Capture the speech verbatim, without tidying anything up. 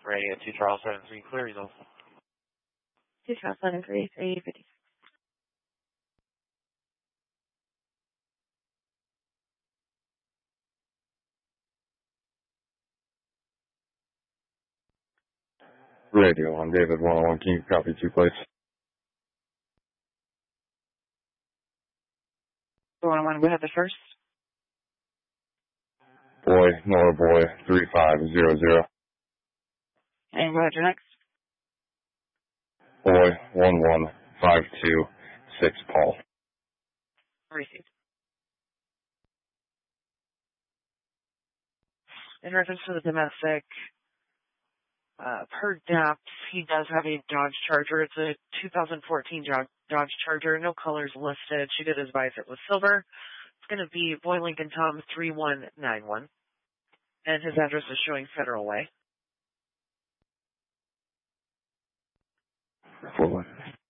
Radio two Charles seven three, clear results. two Charles seven three, three fifty. Radio on David one oh one, can you copy two plates? one oh one, go ahead the first. Boy, Nora Boy, three five zero zero. And go ahead your next. Boy, one one five two six Paul. Received. In reference to the domestic, uh, per D A P S, he does have a Dodge Charger. It's a two thousand fourteen Dodge Charger. No colors listed. She did advise it was silver. It's going to be Boy Lincoln Tom three one nine one. And his address is showing Federal Way. Four one.